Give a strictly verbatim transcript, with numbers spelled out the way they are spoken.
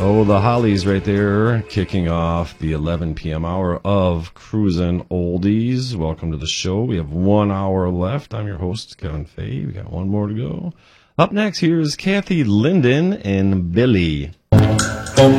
Oh, the Hollies right there, kicking off the eleven p.m. hour of Cruisin' Oldies. Welcome to the show. We have one hour left. I'm your host, Kevin Fay. We got one more to go. Up next, here's Kathy Linden and Billy.